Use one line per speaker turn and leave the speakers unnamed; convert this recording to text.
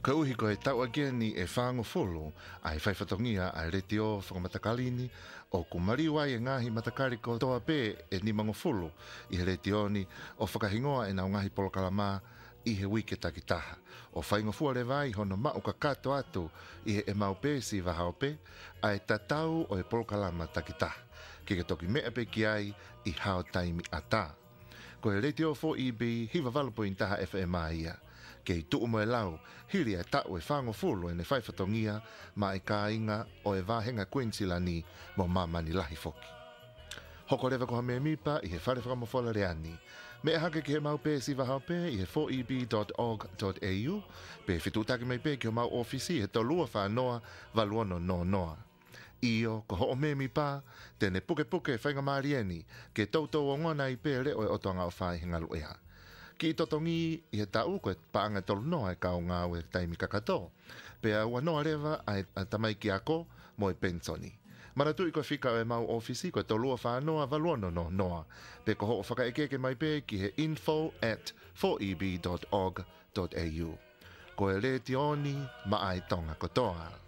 Ka uhi ko e tau ageni e whango folo ai whaifatongia ai reti o whakamatakalini o kumariwa e ngahi matakari ko toa pē e ni mango folo i he reti oni o whakahingoa e nau ngahi polokalama i he wike takitaha. O whaingo fua le vai hono mau ka kato atu i he e mau pē si wahao pē ai tatau o e polokalama takitaha. Ke ke toki mea pē ki ai i hao taimi ata. Ko he reti o 4EB hiva valapointaha FMA ia. Kei tuu mo e lau, hiri e tau e whango fulu e ne whaifatongia ma e ka inga o e wahenga Queensilani mo mamani lahi foki. Hoko rewa koha mea mipa i he whare whakamofola reani. Me e hake ki he mau pē si wahao pē i he 4eb.org.au pe whitutaki mai pē ki o mau ofisi he tolua whanoa valuono no noa. Io, ko ho o me mi pa, tene puke puke whainga marieni, ke tautou o ngona i pē reo e otoanga o whai hingalu eha. Ki totongi i he tau koe paanga tolu noa e kao ngā ue taimi kakato. Pea ua noa rewa a tamai ki ako mo e pensoni. Maratui koe whika o e mau ofisi koe tolua whanoa valuono no noa. Pe ko ho o whakaekeke mai pē ki he info@4eb.org.au. Ko e re tioni ma ai tonga kotoa.